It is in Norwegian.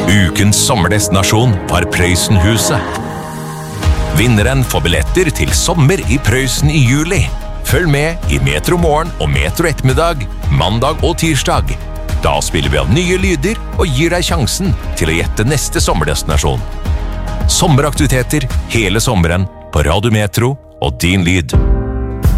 Ukens sommerdestinasjon var Prøysenhuset. Vinneren får billetter til sommer i Prøysen i juli. Følg med i Metro Morgen og Metro Ettermiddag, mandag og tirsdag. Da spiller vi av nye lyder og gir deg sjansen til å gjette neste sommerdestinasjon. Sommeraktiviteter hele sommeren på Radio Metro og din lyd.